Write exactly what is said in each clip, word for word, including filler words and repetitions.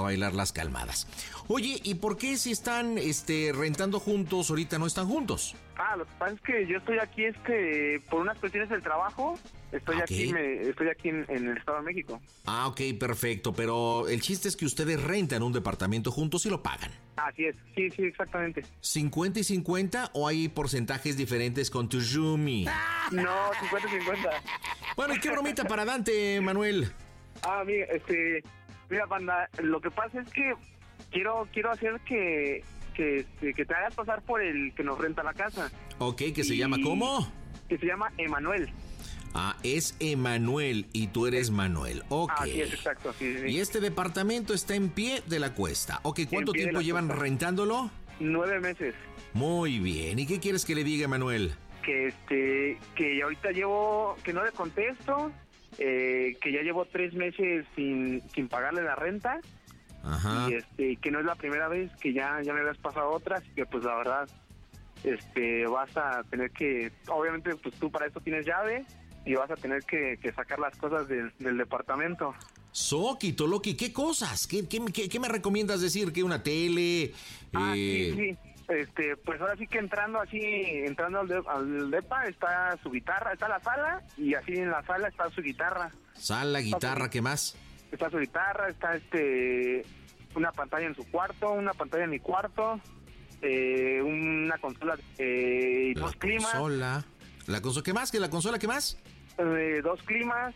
bailar las calmadas. Oye, ¿y por qué si están este, rentando juntos, ahorita no están juntos? Ah, lo que pasa es que yo estoy aquí este, por unas cuestiones del trabajo. Estoy Okay. aquí me, estoy aquí en, en el Estado de México. Ah, ok, perfecto. Pero el chiste es que ustedes rentan un departamento juntos y lo pagan. Así es, sí, sí, exactamente. ¿cincuenta y cincuenta o hay porcentajes diferentes con tu roomie? No, cincuenta cincuenta. Bueno, ¿y qué bromita para Dante, Manuel? Ah, mira, este, mira, banda, lo que pasa es que quiero quiero hacer que que, este, que te hagas pasar por el que nos renta la casa. Ok, ¿que se Y- llama cómo? Que se llama Emanuel. Ah, es Emanuel y tú eres Manuel. Ok. Ah, sí, es exacto, sí, sí, sí. Y este departamento está en pie de la cuesta. Ok, ¿cuánto En pie de tiempo la llevan cuesta. rentándolo? Nueve meses. Muy bien. ¿Y qué quieres que le diga, Emanuel? Que este, que ahorita llevo, que no le contesto, eh, que ya llevo tres meses sin, sin pagarle la renta. Ajá. Y este, que no es la primera vez, que ya, ya me habías pasado otras, que pues la verdad, este, vas a tener que, obviamente pues tú para esto tienes llave, y vas a tener que, que sacar las cosas del, del departamento. Soki, Toloki, ¿qué cosas? ¿Qué, qué, qué, qué me recomiendas decir? ¿Que una tele? Ah, Eh, sí, sí. Este, pues ahora sí que entrando así, entrando al, de- al depa, está su guitarra, está la sala, y así en la sala está su guitarra. Sala, guitarra, ¿qué más? Está su guitarra, está este una pantalla en su cuarto, una pantalla en mi cuarto, eh, una consola, eh, La dos climas, consola. ¿La consola qué más? ¿Que la consola qué más? eh, dos climas,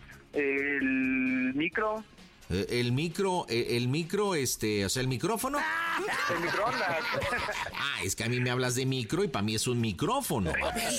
el micro, Eh, el micro, eh, el micro, este, o sea, el micrófono. el microondas. Ah, es que a mí me hablas de micro y para mí es un micrófono.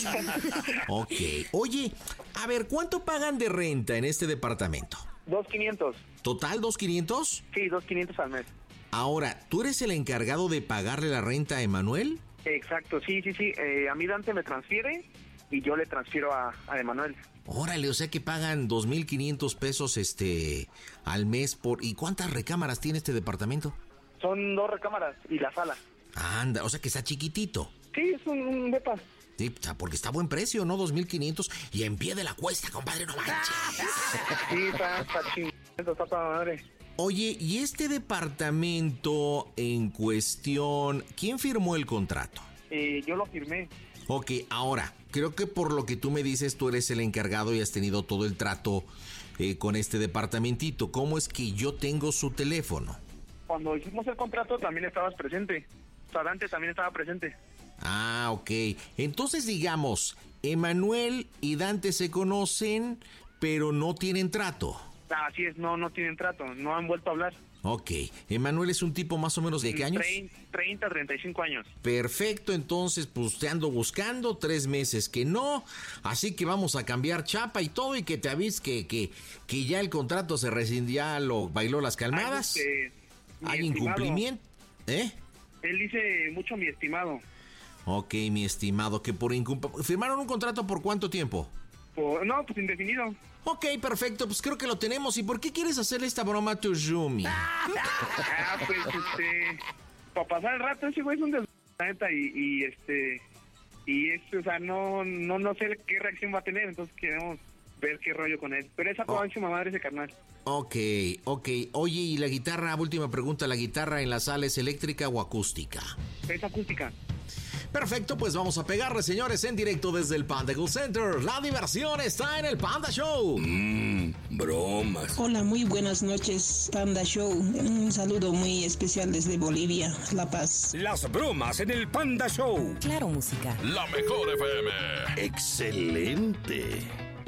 Ok. Oye, a ver, ¿cuánto pagan de renta en este departamento? Dos quinientos. ¿Total dos quinientos? Sí, dos quinientos al mes. Ahora, ¿tú eres el encargado de pagarle la renta a Emanuel? Exacto, sí, sí, sí. Eh, a mí Dante me transfiere y yo le transfiero a, a Emanuel. Órale, o sea que pagan dos mil quinientos pesos este al mes por... ¿Y cuántas recámaras tiene este departamento? Son dos recámaras y la sala. Anda, o sea que está chiquitito. Sí, es un, un depa. Sí, o sea, porque está a buen precio, ¿no? dos mil quinientos y en pie de la cuesta, compadre, no manches. Sí, está, está chingón, está toda madre. Oye, ¿y este departamento en cuestión, quién firmó el contrato? Eh, yo lo firmé. Ok, ahora, creo que por lo que tú me dices, tú eres el encargado y has tenido todo el trato eh, con este departamentito. ¿Cómo es que yo tengo su teléfono? Cuando hicimos el contrato también estabas presente. O sea, Dante también estaba presente. Ah, ok. Entonces, digamos, Emanuel y Dante se conocen, pero no tienen trato. Ah, así es, no, no tienen trato, no han vuelto a hablar. Ok. Emanuel es un tipo más o menos de qué años? treinta, treinta y cinco años. Perfecto, entonces pues te ando buscando, tres meses que no, así que vamos a cambiar chapa y todo y que te avises que, que, que ya el contrato se rescindió, ya lo bailó las calmadas. Ay, este, mi Hay estimado, incumplimiento, ¿eh? Él dice mucho mi estimado. Ok, mi estimado, que por incumplimiento... ¿Firmaron un contrato por cuánto tiempo? Por, no, pues indefinido. Ok, perfecto, pues creo que lo tenemos. ¿Y por qué quieres hacerle esta broma a tu roomie? Ah, pues este, para pasar el rato ese güey es un des... la neta, y, y este, y es, o sea, no, no, no sé qué reacción va a tener, entonces queremos ver qué rollo con él. Pero esa toda encima madre ese carnal. Ok, ok. Oye, y la guitarra, última pregunta, ¿la guitarra en la sala es eléctrica o acústica? Es acústica. Perfecto, pues vamos a pegarle, señores, en directo desde el Panda Cool Center. La diversión está en el Panda Show. Mmm, bromas. Hola, muy buenas noches, Panda Show. Un saludo muy especial desde Bolivia, La Paz. Las bromas en el Panda Show. Claro, música. La mejor F M. Excelente.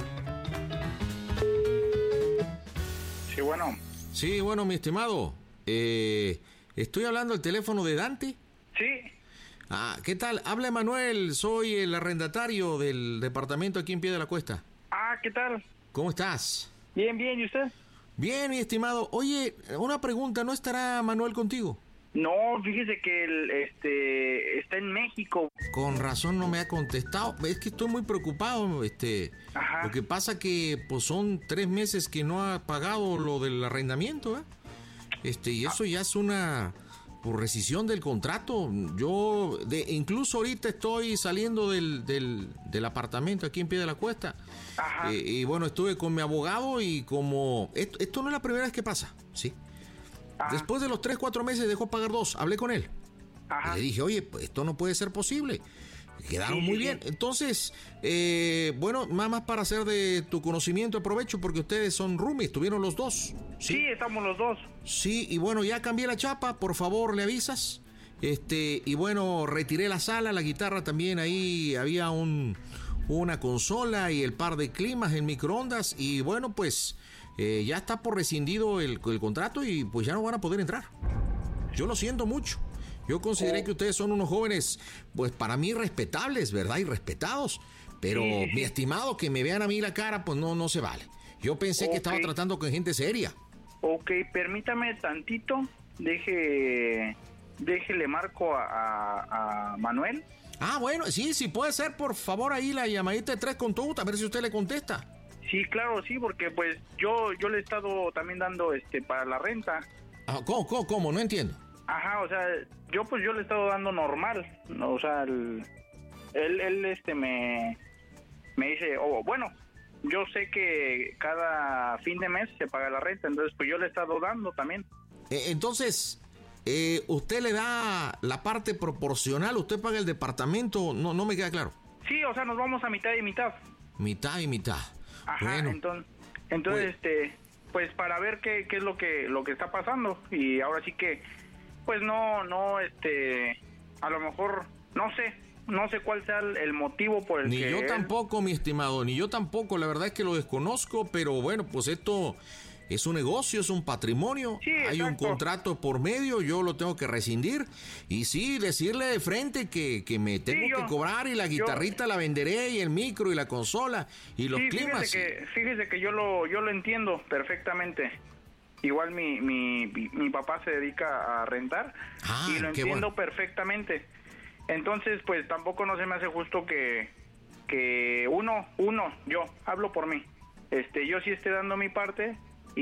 Sí, bueno. Sí, bueno, mi estimado. Eh, estoy hablando al teléfono de Dante. Sí. Ah, ¿qué tal? Habla Emanuel, soy el arrendatario del departamento aquí en Pie de la Cuesta. Ah, ¿qué tal? ¿Cómo estás? Bien, bien, ¿y usted? Bien, mi estimado. Oye, una pregunta, ¿no estará Manuel contigo? No, fíjese que el, este, está en México. Con razón no me ha contestado. Es que estoy muy preocupado. Este, Ajá. Lo que pasa que pues son tres meses que no ha pagado lo del arrendamiento, ¿eh? Este, y eso ya es una por rescisión del contrato. Yo, de, incluso ahorita estoy saliendo del, del, del apartamento aquí en Pie de la Cuesta. Ajá. Eh, y bueno, estuve con mi abogado y como esto, esto no es la primera vez que pasa, ¿sí? Ajá. Después de los tres, cuatro meses dejó pagar dos. Hablé con él. Ajá. Y le dije, oye, pues esto no puede ser posible. Quedaron Sí, muy sí, bien. sí. Entonces, eh, bueno, nada más para hacer de tu conocimiento, aprovecho porque ustedes son roomies, tuvieron los dos. Sí, estamos los dos. Sí, y bueno, ya cambié la chapa, por favor, le avisas. Este, y bueno, retiré la sala, la guitarra también, ahí había un, una consola y el par de climas, el microondas, y bueno, pues eh, ya está por rescindido el, el contrato y pues ya no van a poder entrar. Yo lo siento mucho. Yo consideré que ustedes son unos jóvenes, pues para mí respetables, ¿verdad? Y respetados. Pero, Sí, sí, sí. mi estimado, que me vean a mí la cara, pues no, no se vale. Yo pensé que Ok. estaba tratando con gente seria. Ok, permítame tantito. Deje, déjele marco a, a, a Manuel. Ah, bueno, sí, sí puede ser, por favor, ahí la llamadita de tres con tu, a ver si usted le contesta. Sí, claro, sí, porque pues yo yo le he estado también dando este para la renta. Ah, ¿Cómo, cómo, cómo? No entiendo. Ajá, o sea, yo pues yo le he estado dando normal, ¿no? O sea, el- él, él este me, me dice, oh, bueno, yo sé que cada fin de mes se paga la renta, entonces pues yo le he estado dando también. Eh, entonces, eh, usted le da la parte proporcional, usted paga el departamento, no, no me queda claro. Sí, o sea, nos vamos a mitad y mitad. Mitad y mitad. Ajá, Bueno, entonces, entonces Pues- este, pues para ver qué, qué es lo que lo que está pasando y ahora sí que, pues no, no, este, a lo mejor, no sé, no sé cuál sea el, el motivo por el ni que yo él- tampoco, mi estimado, ni yo tampoco, la verdad es que lo desconozco, pero bueno, pues esto es un negocio, es un patrimonio, Sí, hay un exacto. contrato por medio, yo lo tengo que rescindir y sí, decirle de frente que, que me tengo yo- que cobrar y la yo- guitarrita la venderé y el micro y la consola y los Sí, climas. fíjese que, fíjese que yo lo, yo lo entiendo perfectamente. Igual mi, mi, mi, mi papá se dedica a rentar Ah, y lo qué entiendo bueno. perfectamente. Entonces, pues tampoco no se me hace justo que, que uno, uno, yo, hablo por mí, este, yo sí esté dando mi parte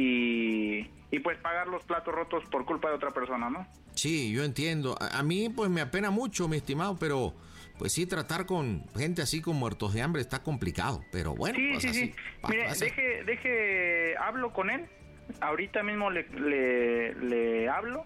y, y pues pagar los platos rotos por culpa de otra persona, ¿no? Sí, yo entiendo. A, a mí pues me apena mucho, mi estimado, pero pues sí, tratar con gente así con muertos de hambre está complicado. Pero bueno, Sí, pues sí, así sí. pa- Mire, pasa. deje, deje, hablo con él. Ahorita mismo le, le, le hablo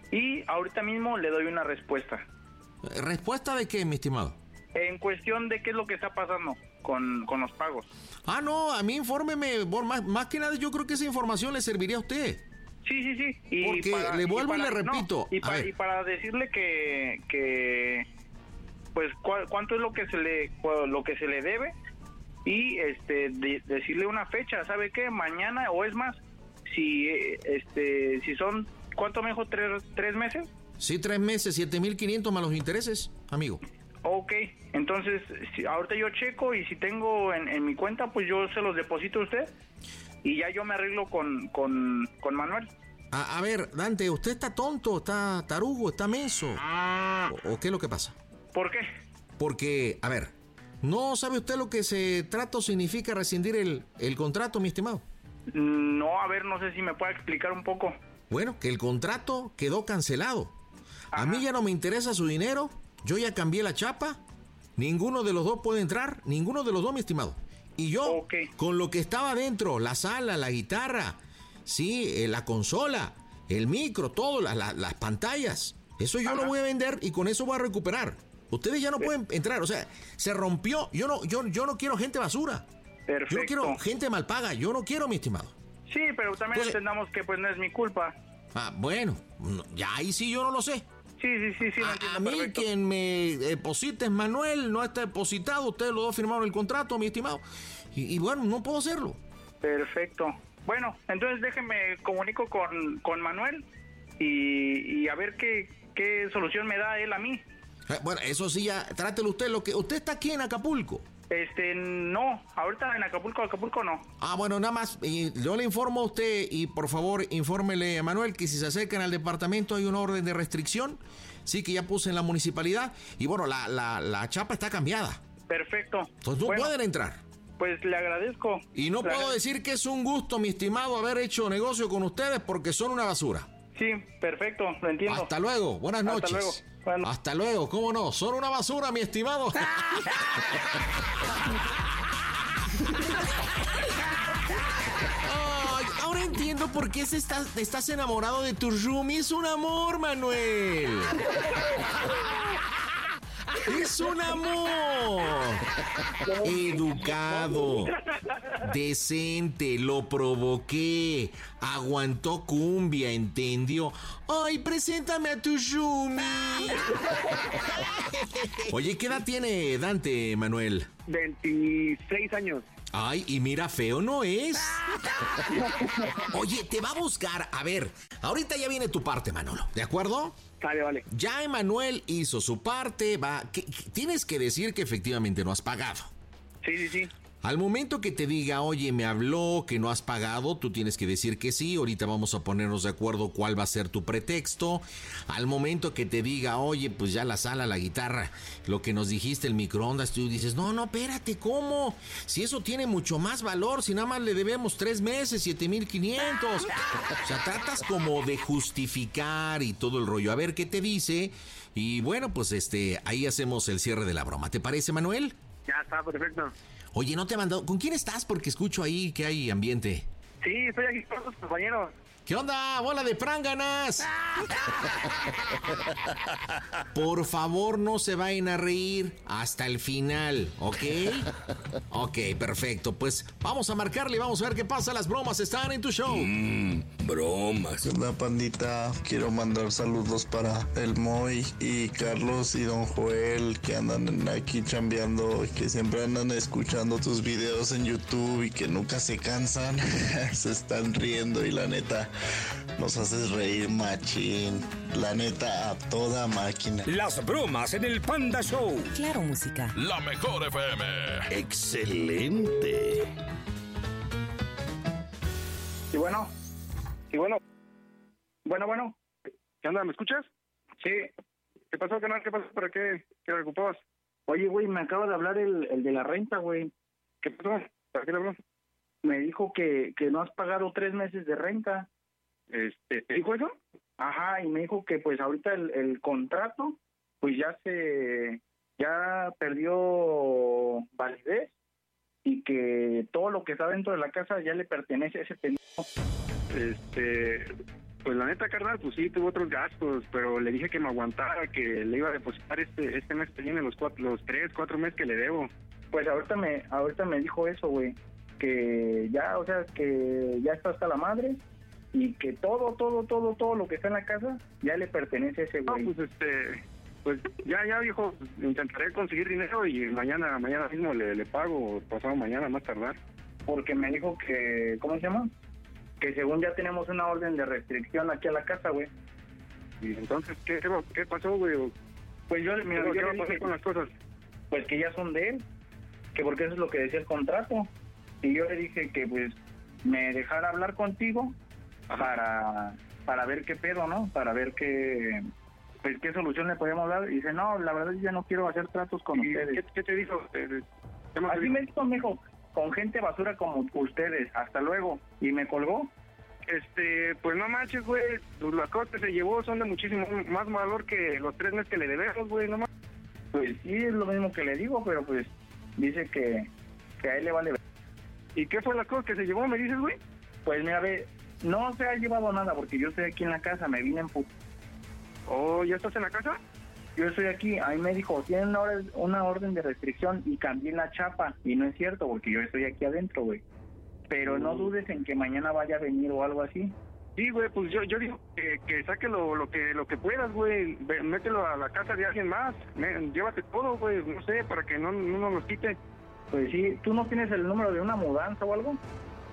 y ahorita mismo le doy una respuesta. ¿Respuesta de qué, mi estimado? En cuestión de qué es lo que está pasando con, con los pagos. Ah, no, a mí infórmeme, por más, más que nada yo creo que esa información le serviría a usted. Sí, sí, sí. Y Porque le vuelvo y le no, repito, y, a pa- ver. y para decirle que, que pues cua- cuánto es lo que se le cua- lo que se le debe y este de- decirle una fecha, ¿sabe qué? Mañana o es más, si eh, este si son ¿cuánto me dijo? ¿Tres, tres meses? Sí, tres meses, siete mil quinientos más los intereses, amigo. Ok, entonces si, ahorita yo checo y si tengo en, en mi cuenta, pues yo se los deposito a usted y ya yo me arreglo con, con, con Manuel. A, a ver, Dante, ¿usted está tonto, está tarugo, está menso? ¿O, o qué es lo que pasa? ¿Por qué? Porque, a ver, ¿no sabe usted lo que se trata o significa rescindir el, el contrato, mi estimado? No, a ver, no sé si me puede explicar un poco. Bueno, que el contrato quedó cancelado. A Ajá. mí ya no me interesa su dinero, yo ya cambié la chapa, ninguno de los dos puede entrar, ninguno de los dos, mi estimado. Y yo, Ok. con lo que estaba dentro, la sala, la guitarra, sí, eh, la consola, el micro, todo, la- la- las pantallas, eso yo Ajá. lo voy a vender y con eso voy a recuperar. Ustedes ya no pueden entrar, o sea, se rompió, yo no, yo, yo no quiero gente basura. Perfecto. Yo no quiero gente mal paga, yo no quiero, mi estimado. Sí, pero también Entonces- entendamos que pues no es mi culpa. Ah, bueno, no, ya ahí sí yo no lo sé. Sí, sí, sí, sí, lo A, entiendo a mí perfecto. quien me deposite es Manuel, no está depositado, ustedes los dos firmaron el contrato, mi estimado. Y, y bueno, no puedo hacerlo. Perfecto. Bueno, entonces déjeme comunico con, con Manuel y, y a ver qué, qué solución me da él a mí. Eh, Bueno, eso sí ya, trátelo usted, lo que usted está aquí en Acapulco. Este, no, ahorita en Acapulco, Acapulco no. Ah, bueno, nada más, y yo le informo a usted y por favor infórmele a Manuel que si se acercan al departamento hay una orden de restricción, sí que ya puse en la municipalidad y bueno, la, la, la chapa está cambiada, Perfecto. entonces no Bueno, pueden entrar. pues le agradezco. Y no Le puedo agrade- decir que es un gusto, mi estimado, haber hecho negocio con ustedes porque son una basura. Sí, perfecto, lo entiendo. Hasta luego, buenas Hasta noches. luego. Bueno. Hasta luego, ¿cómo no? Son una basura, mi estimado. Ay, ahora entiendo entiendo por qué se está, estás enamorado de tu roomie. Es un amor, Manuel. ¡Es un amor! Educado, decente, lo provoqué, aguantó cumbia, entendió. ¡Ay, preséntame a tu roomie! Oye, ¿qué edad tiene Dante, Manuel? veintiséis años. Ay, y mira, feo no es. Oye, te va a buscar. A ver, ahorita ya viene tu parte, Manolo, ¿de acuerdo? Vale, vale. Ya Emanuel hizo su parte, va. ¿Qué, qué, tienes que decir que efectivamente no has pagado. Sí, sí, sí. Al momento que te diga, oye, me habló, que no has pagado, tú tienes que decir que sí. Ahorita vamos a ponernos de acuerdo cuál va a ser tu pretexto. Al momento que te diga, oye, pues ya la sala, la guitarra, lo que nos dijiste, el microondas, tú dices, no, no, espérate, ¿cómo? Si eso tiene mucho más valor, si nada más le debemos tres meses, siete mil quinientos. O sea, tratas como de justificar y todo el rollo. A ver qué te dice. Y bueno, pues este, ahí hacemos el cierre de la broma. ¿Te parece, Manuel? Ya está, perfecto. Oye, no te he mandado. ¿Con quién estás? Porque escucho ahí que hay ambiente. Sí, estoy aquí con los compañeros. ¿Qué onda, bola de pránganas? Por favor, no se vayan a reír hasta el final, ¿ok? Ok, perfecto. Pues vamos a marcarle y vamos a ver qué pasa. Las bromas están en tu show. Mmm, bromas. ¿Qué onda, pandita? Quiero mandar saludos para el Moy y Carlos y Don Joel, que andan aquí chambeando y que siempre andan escuchando tus videos en YouTube y que nunca se cansan. Se están riendo y la neta nos haces reír machín. La neta, a toda máquina. Las bromas en el Panda Show. Claro, música. La mejor F M. Excelente. Y bueno. Y bueno. Bueno, bueno. ¿Qué onda? ¿Me escuchas? Sí. ¿Qué pasó, canal? ¿Qué pasó? ¿Para qué? ¿Qué me ocupabas? Oye, güey, me acaba de hablar el, el de la renta, güey. ¿Qué pasó? ¿Para qué le habló? Me dijo que, que no has pagado tres meses de renta. Este, ¿te dijo eso? Ajá, y me dijo que pues ahorita el, el contrato pues ya se ya perdió validez y que todo lo que está dentro de la casa ya le pertenece a ese pendejo. Este, pues la neta, carnal, pues sí, tuvo otros gastos, pero le dije que me aguantara, que le iba a depositar este este mes que viene los cuatro, los tres, cuatro meses que le debo. Pues ahorita me ahorita me dijo eso, güey, que ya, o sea, que ya está hasta la madre y que todo, todo, todo, todo lo que está en la casa ya le pertenece a ese güey. No, pues este, pues ya, ya, viejo, pues, intentaré conseguir dinero y mañana, mañana mismo le, le pago, pasado mañana más tardar. Porque me dijo que, ¿cómo se llama? Que según ya tenemos una orden de restricción aquí a la casa, güey. Y entonces, ¿qué, qué, qué pasó, güey? Pues yo, mira, ¿Qué yo va a le pasar dije, con las cosas? pues que ya son de él, que porque eso es lo que decía el contrato. Y yo le dije que pues me dejara hablar contigo para para ver qué pedo, ¿no? Para ver qué pues qué solución le podemos dar. Y dice, no, la verdad yo ya no quiero hacer tratos con ¿Y ustedes. ¿Qué, qué te dijo? ¿Qué más te Así dijo? me dijo, mijo, con gente basura como ustedes, hasta luego. Y me colgó. Este, pues no manches, güey, pues las cosas que se llevó son de muchísimo más valor que los tres meses que le debemos, güey, no manches. Pues sí, es lo mismo que le digo, pero pues dice que, que a él le vale. ¿Y qué fue las cosas que se llevó, me dices, güey? Pues mira, ve, no se ha llevado nada porque yo estoy aquí en la casa, me vine en pu... ¿Oh, ya estás en la casa? Yo estoy aquí, ahí me dijo, tienen una orden, una orden de restricción y cambié la chapa. Y no es cierto, porque yo estoy aquí adentro, güey. Pero no dudes en que mañana vaya a venir o algo así. Sí, güey, pues yo yo digo que, que saque lo, lo que lo que puedas, güey. Ve- Mételo a la casa de alguien más. Me- llévate todo, güey, no sé, para que no, no nos los quite. Pues sí, ¿tú no tienes el número de una mudanza o algo?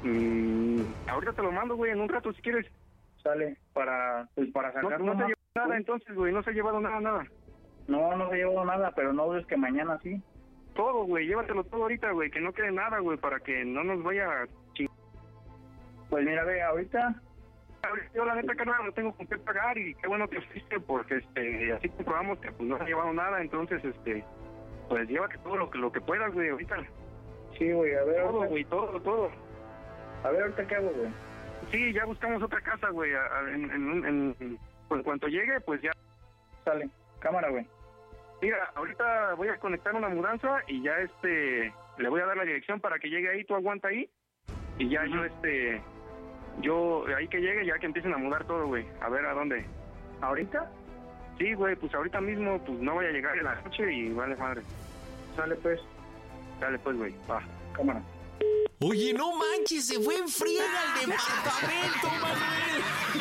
Mm, ahorita te lo mando, güey, en un rato si quieres. Sale, para, pues para No, sacar no se ha llevado nada entonces, güey, no se ha llevado nada, nada. No, no se ha llevado nada, pero no dudes que mañana sí. Todo, güey, llévatelo todo ahorita, güey, que no quede nada, güey, para que no nos vaya a chingar. Pues mira, ve, ahorita, Yo la neta, carnal, no tengo con qué pagar y qué bueno que fuiste porque este así comprobamos que pues no se ha llevado nada, entonces este pues llévate todo lo que lo que puedas, güey, ahorita. sí, güey, a ver, Todo, ahorita, güey, todo, todo. a ver, ahorita qué hago, güey. Sí, ya buscamos otra casa, güey, a- a- en, en, en, en- pues, en cuanto llegue, pues ya. Sale, cámara, güey. Mira, ahorita voy a conectar una mudanza y ya este le voy a dar la dirección para que llegue ahí, tú aguanta ahí y ya yo este Yo, ahí que llegue, ya que empiecen a mudar todo, güey. A ver a dónde. ¿Ahorita? Sí, güey, pues ahorita mismo, pues no voy a llegar en la noche y vale madre. Sale pues. Dale pues, güey, va. Cámara. Oye, no manches, se fue en friega al departamento, Manuel.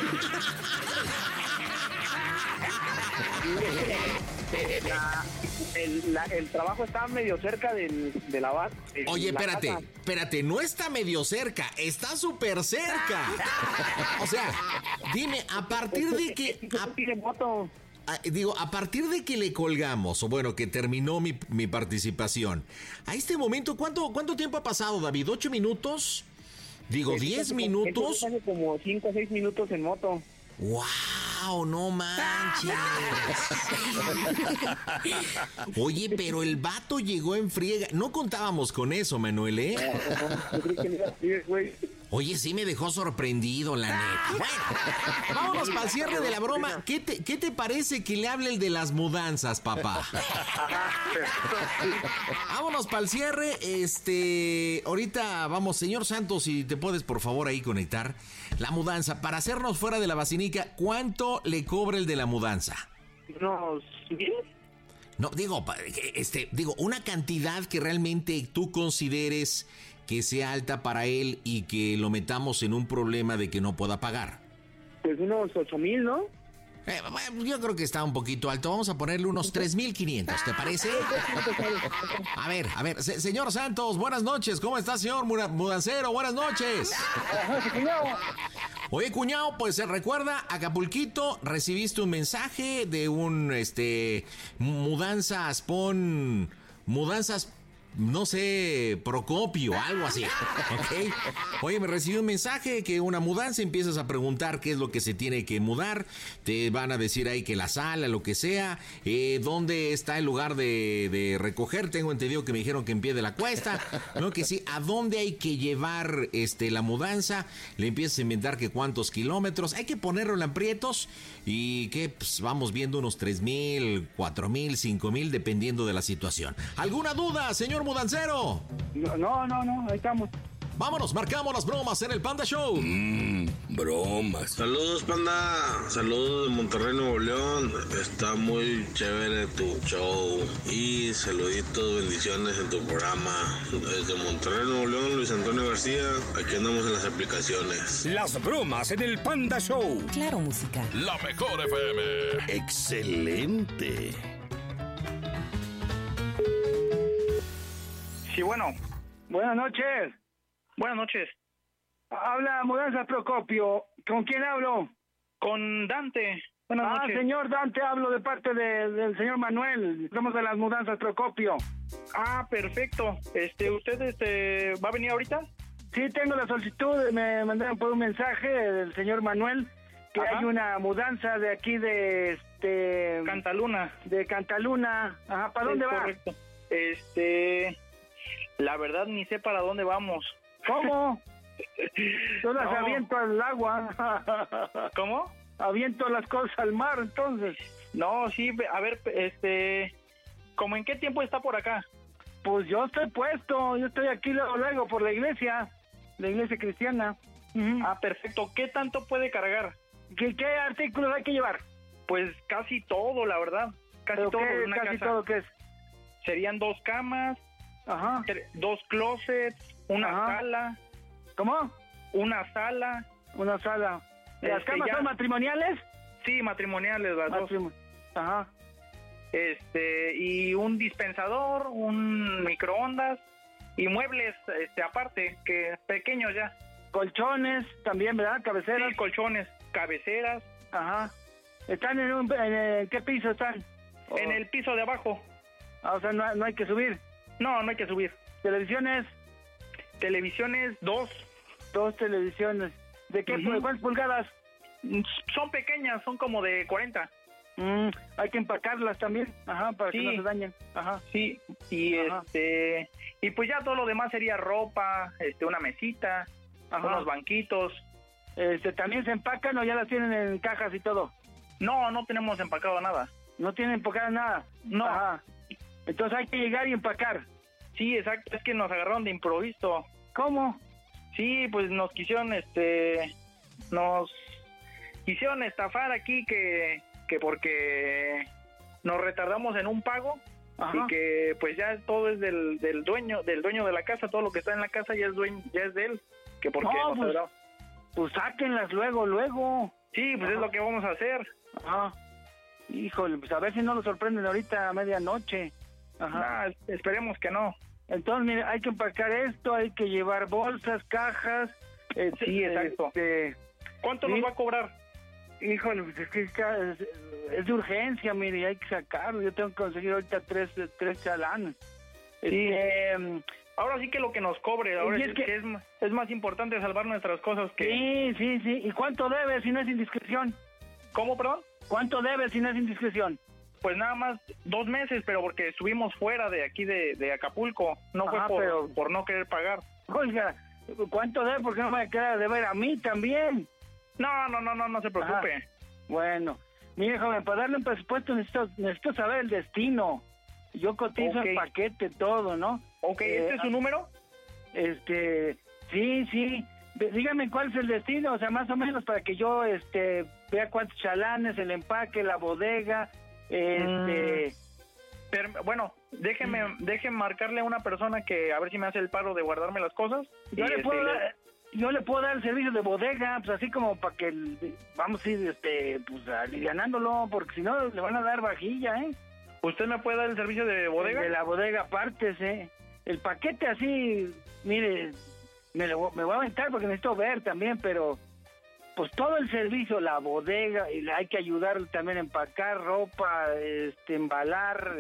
La, el, la, el trabajo está medio cerca del, de la base. Oye, espérate, casa. espérate, no está medio cerca, está súper cerca. O sea, dime, a partir de que... A, tiene moto. a, digo, a partir de que le colgamos, o bueno, que terminó mi, mi participación, a este momento, ¿cuánto, cuánto tiempo ha pasado, David? ¿Ocho minutos? Digo, diez minutos. Hace como cinco o seis minutos en moto. ¡Wow! ¡No manches! Oye, pero el vato llegó en friega. No contábamos con eso, Manuel, ¿eh? Oye, sí me dejó sorprendido, la neta. Bueno, vámonos para el cierre de la broma. ¿Qué te, qué te parece que le hable el de las mudanzas, papá? Vámonos para el cierre. Este, ahorita vamos, señor Santos, si te puedes por favor ahí conectar. La mudanza, para hacernos fuera de la vacinica, ¿cuánto le cobra el de la mudanza? Unos diez. No, digo, este, digo, una cantidad que realmente tú consideres que sea alta para él y que lo metamos en un problema de que no pueda pagar. Pues unos ocho mil, ¿no? Eh, yo creo que está un poquito alto. Vamos a ponerle unos tres mil quinientos, ¿te parece? A ver, a ver, se, señor Santos, buenas noches. ¿Cómo está, señor mudancero? Buenas noches. Oye, cuñado, pues se recuerda, Acapulquito, recibiste un mensaje de un, este, mudanzas, pon, mudanzas, no sé, Procopio, algo así, ¿ok? Oye, me recibí un mensaje que una mudanza, empiezas a preguntar qué es lo que se tiene que mudar, te van a decir ahí que la sala, lo que sea, eh, dónde está el lugar de, de recoger, tengo entendido que me dijeron que en Pie de la Cuesta, ¿no? Que sí, a dónde hay que llevar este, la mudanza, le empiezas a inventar que cuántos kilómetros, hay que ponerlo en aprietos y que pues, vamos viendo unos tres mil, cuatro mil, cinco mil, dependiendo de la situación. ¿Alguna duda, señor mudancero? No, no, no, no, ahí estamos. Vámonos, marcamos las bromas en el Panda Show. Mmm, bromas. Saludos, Panda. Saludos de Monterrey, Nuevo León. Está muy chévere tu show. Y saluditos, bendiciones en tu programa. Desde Monterrey, Nuevo León, Luis Antonio García. Aquí andamos en las aplicaciones. Las bromas en el Panda Show. Claro, música. La mejor F M. Excelente. Sí, bueno. Buenas noches. Buenas noches. Habla Mudanzas Procopio. ¿Con quién hablo? Con Dante. Buenas ah, noches. Señor Dante, hablo de parte de, del señor Manuel. Somos de las Mudanzas Procopio. Ah, perfecto. Este, ¿usted este, va a venir ahorita? Sí, tengo la solicitud. Me mandaron por un mensaje del señor Manuel que Ajá. hay una mudanza de aquí de este Cantaluna. De Cantaluna. Ajá, ¿para dónde es va? Correcto. Este, la verdad ni sé para dónde vamos. ¿Cómo? Yo las No. aviento al agua. ¿Cómo? Aviento las cosas al mar, entonces. No, sí, a ver, este, ¿cómo en qué tiempo está por acá? Pues yo estoy puesto, yo estoy aquí luego, luego por la iglesia, la iglesia cristiana. Uh-huh. Ah, perfecto. ¿Qué tanto puede cargar? ¿Qué, ¿Qué artículos hay que llevar? Pues casi todo, la verdad. Casi ¿Pero todo qué, de una casi casa. todo qué es? Serían dos camas, Ajá. tre- dos closets, una Ajá. sala, ¿Cómo? una sala. Una sala. ¿Las Este, camas ya- son matrimoniales? Sí, matrimoniales las dos. Matrim- Ajá. Este, y un dispensador, un microondas y muebles este aparte, que pequeños ya. Colchones también, ¿verdad? Cabeceras. Sí, colchones, cabeceras, Ajá. ¿Están en un... En, el- ¿Qué piso están? en Oh. el piso de abajo. Ah, o sea, no, no hay que subir. No, no hay que subir. Televisiones, Televisiones, dos. dos televisiones. ¿De qué? Ujú. ¿De cuántas pulgadas? Son pequeñas, son como de cuarenta. Mm, hay que empacarlas también, ajá, para Sí. que no se dañen. Ajá. Sí, y Ajá. este y pues ya todo lo demás sería ropa, este una mesita, Ajá. unos banquitos. Este, ¿también se empacan o ya las tienen en cajas y todo? No, no tenemos empacado nada. No tienen empacadas nada. No. Ajá. Entonces hay que llegar y empacar. Sí, exacto, es que nos agarraron de improviso. ¿Cómo? Sí, pues nos quisieron este nos hicieron estafar aquí que, que porque nos retardamos en un pago. Ajá. Y que pues ya todo es del, del dueño del dueño de la casa, todo lo que está en la casa ya es dueño, ya es de él, que porque no, nos pues, habrá... pues sáquenlas luego, luego. Sí, pues Ajá. es lo que vamos a hacer. Ajá. Híjole, pues a ver si no lo sorprenden ahorita a medianoche. Ajá. Nah, esperemos que no. Entonces, mire, hay que empacar esto, hay que llevar bolsas, cajas. Eh, sí, exacto. Este, ¿Cuánto ¿sí? nos va a cobrar? Híjole, pues es que es, es de urgencia, mire, hay que sacarlo. Yo tengo que conseguir ahorita tres, tres chalanes. Sí. Eh, ahora sí que lo que nos cobre, ahora es, es, que, que es, es más importante salvar nuestras cosas que... Sí, sí, sí. ¿Y cuánto debe si no es indiscreción? ¿Cómo, perdón? ¿Cuánto debe si no es indiscreción? Pues nada más dos meses, pero porque estuvimos fuera de aquí de, de Acapulco. No Ajá, fue por, pero... por no querer pagar. Oiga, ¿cuánto debe? Porque no me va a quedar de ver a mí también. No, no, no, no, no se preocupe. Ajá. Bueno, mire, joven, para darle un presupuesto necesito, necesito saber el destino. Yo cotizo okay. el paquete, todo, ¿no? Ok, eh, ¿este es su número? Este, sí, sí. Dígame cuál es el destino, o sea, más o menos para que yo este vea cuántos chalanes, el empaque, la bodega, este... Mm. Pero, bueno, déjeme, mm. déjeme marcarle a una persona que a ver si me hace el paro de guardarme las cosas. Yo le este, puedo dar... Yo le puedo dar el servicio de bodega, pues así como para que vamos a ir, este, pues alivianándolo, porque si no le van a dar vajilla, ¿eh? ¿Usted me puede dar el servicio de bodega? De la bodega partes, ¿eh? El paquete así, mire, me, lo, me voy a aventar porque necesito ver también, pero pues todo el servicio, la bodega, y hay que ayudar también a empacar ropa, este, embalar,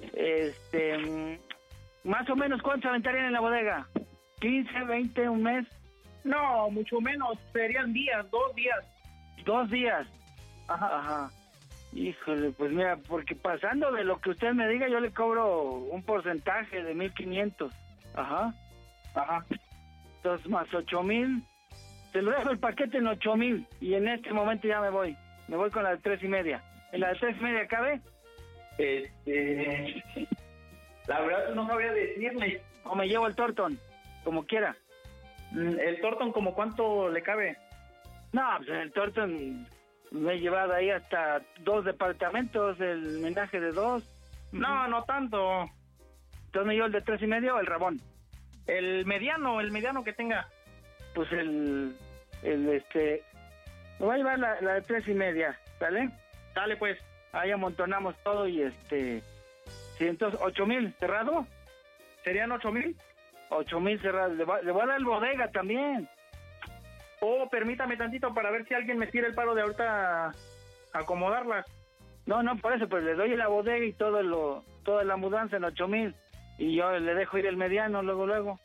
este, más o menos, ¿cuánto aventarían en la bodega? ¿quince, veinte, un mes? No, mucho menos, serían días, dos días. ¿Dos días? Ajá, ajá. Híjole, pues mira, porque pasando de lo que usted me diga, yo le cobro un porcentaje de mil quinientos. Ajá. Ajá. Entonces, más ocho mil. Te lo dejo el paquete en ocho mil. Y en este momento ya me voy. Me voy con la de tres y media. ¿En la de tres y media cabe? Este... La verdad no sabría decirle. O me llevo el Torton, como quiera. ¿El Torton como cuánto le cabe? No, pues en el Torton me he llevado ahí hasta dos departamentos, el menaje de dos. No, no tanto. Entonces me llevo el de tres y medio o el Rabón. El mediano, el mediano que tenga. Pues el, el este, me voy a llevar la, la de tres y media, ¿sale? Dale pues. Ahí amontonamos todo y este, sí, entonces ocho mil, ¿cerrado? ¿Serían ocho mil? Ocho mil cerrados. Le, le voy a dar el bodega también. Oh, permítame tantito para ver si alguien me tira el paro de ahorita a acomodarlas. No, no, por eso, pues le doy la bodega y todo lo, toda la mudanza en ocho mil. Y yo le dejo ir el mediano luego, luego.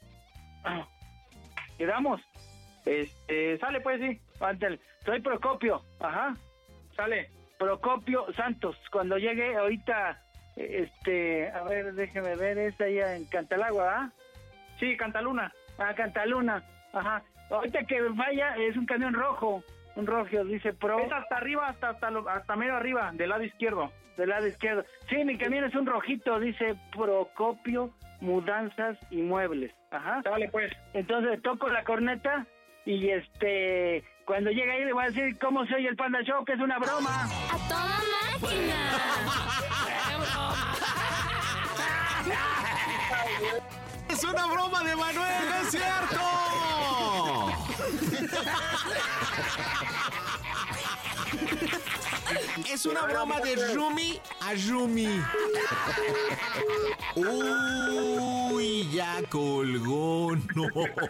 ¿Quedamos? Este, sale pues, sí. Ándale. Soy Procopio. Ajá. Sale. Procopio Santos. Cuando llegue ahorita, este, a ver, déjeme ver, es allá en Cantalagua, ¿ah? Sí, Cantaluna. Ah, Cantaluna, ajá. Ahorita que vaya, es un camión rojo, un rojo, dice Pro. Es hasta arriba, hasta hasta, lo, hasta medio arriba, del lado izquierdo. Del lado izquierdo. Sí, mi camión es un rojito, dice Procopio, Mudanzas y Muebles. Ajá. Dale, pues. Entonces toco la corneta y este, cuando llegue ahí le voy a decir cómo se oye el Panda Show, que es una broma. ¡A toda máquina! ¡Es una broma de Manuel, no es cierto! Es una broma de Rumi a Rumi. Uy, ya colgó, no.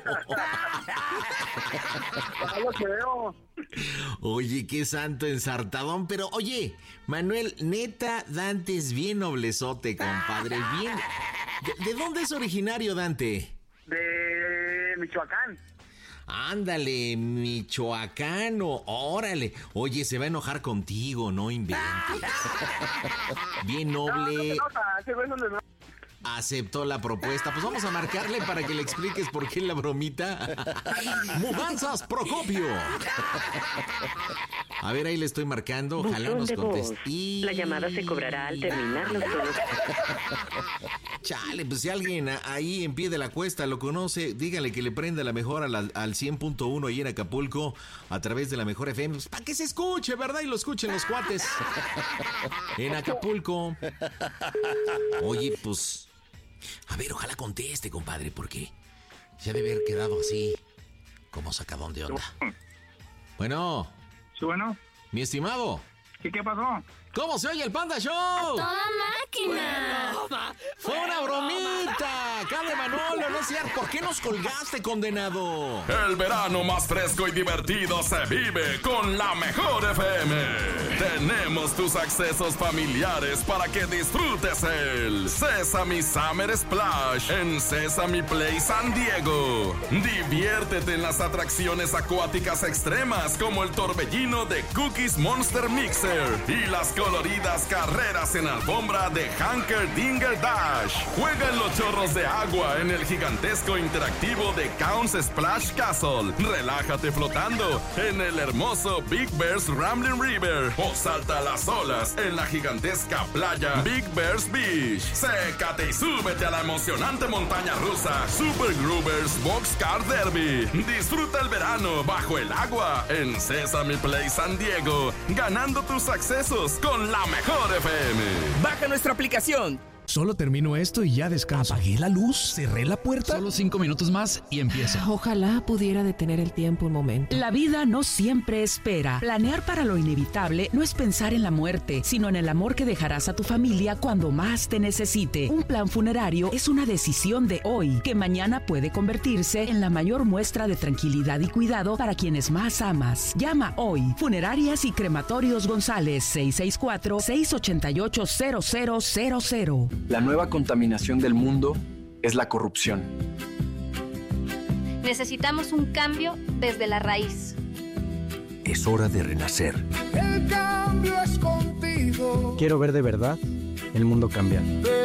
lo creo. Oye, qué santo ensartadón, pero oye, Manuel, neta, Dante es bien noblezote, compadre, bien. ¿De, de dónde es originario Dante? De Michoacán. Ándale, michoacano, órale. Oye, se va a enojar contigo, no inventes. Bien noble. Aceptó la propuesta. Pues vamos a marcarle para que le expliques por qué la bromita. Mudanzas Procopio. A ver, ahí le estoy marcando. Ojalá Buzón nos de voz. conteste. Y... La llamada se cobrará al terminar los tonos. Chale, pues si alguien ahí en pie de la cuesta lo conoce, dígale que le prenda la mejor al, al cien punto uno ahí en Acapulco a través de la mejor F M. Pues, para que se escuche, ¿verdad? Y lo escuchen los cuates. En Acapulco. Oye, pues... A ver, ojalá conteste, compadre, porque ya debe haber quedado así, como sacadón de onda. Bueno. Sí, bueno. Mi estimado. ¿Qué, qué pasó? ¿Cómo se oye el Panda Show? ¡Toda máquina! Bueno, ¡fue una bromita! ¡Cale, Manolo! No es cierto. ¿Por qué nos colgaste, condenado? El verano más fresco y divertido se vive con la mejor F M. Tenemos tus accesos familiares para que disfrutes el Sesame Summer Splash en Sesame Play San Diego. Diviértete en las atracciones acuáticas extremas como el torbellino de Cookies Monster Mixer y las coloridas carreras en alfombra de Hanker Dinger Dash. Juega en los chorros de agua en el gigantesco interactivo de Counts Splash Castle. Relájate flotando en el hermoso Big Bear's Rambling River o salta a las olas en la gigantesca playa Big Bear's Beach. Sécate y súbete a la emocionante montaña rusa Super Groovers Boxcar Derby. Disfruta el verano bajo el agua en Sesame Play San Diego, ganando tus accesos con la mejor F M. Baja nuestra aplicación. Solo termino esto y ya descanso. Apagué la luz, cerré la puerta. Solo cinco minutos más y empieza. Ojalá pudiera detener el tiempo un momento. La vida no siempre espera. Planear para lo inevitable no es pensar en la muerte, sino en el amor que dejarás a tu familia cuando más te necesite. Un plan funerario es una decisión de hoy, que mañana puede convertirse en la mayor muestra de tranquilidad y cuidado para quienes más amas. Llama hoy. Funerarias y Crematorios González, seis seis cuatro, seis ocho ocho, cero cero cero cero. La nueva contaminación del mundo es la corrupción. Necesitamos un cambio desde la raíz. Es hora de renacer. El cambio es contigo. Quiero ver de verdad el mundo cambiar. De